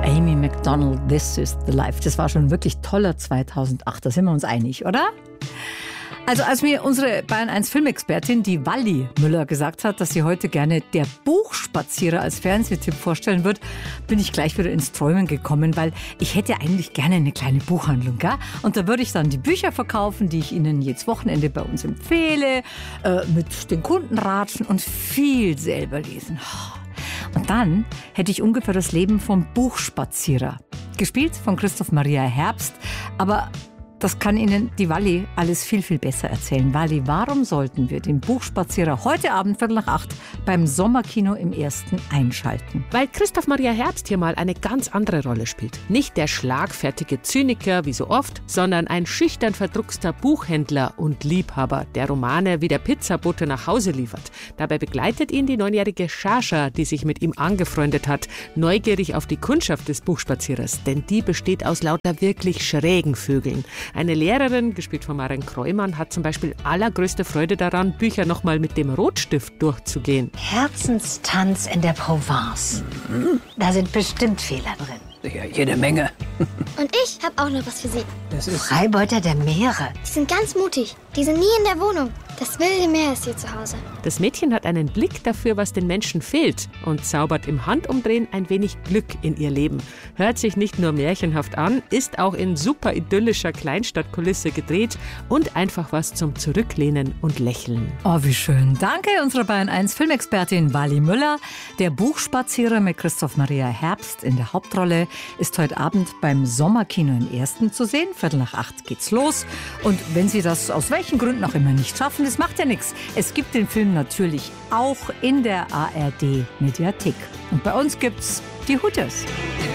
Amy Macdonald, This is the Life. Das war schon wirklich toller 2008, da sind wir uns einig, oder? Also als mir unsere Bayern 1 Filmexpertin, die Walli Müller, gesagt hat, dass sie heute gerne Der Buchspazierer als Fernsehtipp vorstellen wird, bin ich gleich wieder ins Träumen gekommen, weil ich hätte eigentlich gerne eine kleine Buchhandlung, gell? Und da würde ich dann die Bücher verkaufen, die ich Ihnen jedes Wochenende bei uns empfehle, mit den Kunden ratschen und viel selber lesen. Und dann hätte ich ungefähr das Leben vom Buchspazierer. Gespielt von Christoph Maria Herbst, aber das kann Ihnen die Walli alles viel, viel besser erzählen. Walli, warum sollten wir den Buchspazierer heute Abend 7:45 beim Sommerkino im Ersten einschalten? Weil Christoph Maria Herbst hier mal eine ganz andere Rolle spielt. Nicht der schlagfertige Zyniker wie so oft, sondern ein schüchtern verdruckster Buchhändler und Liebhaber, der Romane wie der Pizzabote nach Hause liefert. Dabei begleitet ihn die 9-jährige Shasha, die sich mit ihm angefreundet hat, neugierig auf die Kundschaft des Buchspazierers. Denn die besteht aus lauter wirklich schrägen Vögeln. Eine Lehrerin, gespielt von Maren Kreumann, hat zum Beispiel allergrößte Freude daran, Bücher nochmal mit dem Rotstift durchzugehen. Herzenstanz in der Provence. Da sind bestimmt Fehler drin. Sicher, jede Menge. Und ich habe auch noch was für Sie. Das ist Freibeuter der Meere. Die sind ganz mutig. Die sind nie in der Wohnung. Das wilde Meer ist hier zu Hause. Das Mädchen hat einen Blick dafür, was den Menschen fehlt und zaubert im Handumdrehen ein wenig Glück in ihr Leben. Hört sich nicht nur märchenhaft an, ist auch in super idyllischer Kleinstadtkulisse gedreht und einfach was zum Zurücklehnen und Lächeln. Oh, wie schön. Danke unserer Bayern 1 Filmexpertin Walli Müller. Der Buchspazierer mit Christoph Maria Herbst in der Hauptrolle ist heute Abend beim Sommerkino im Ersten zu sehen. 7:45 geht's los. Und wenn Sie das aus welchen Gründen auch immer nicht schaffen, das macht ja nichts. Es gibt den Film natürlich auch in der ARD-Mediathek. Und bei uns gibt's die Hooters.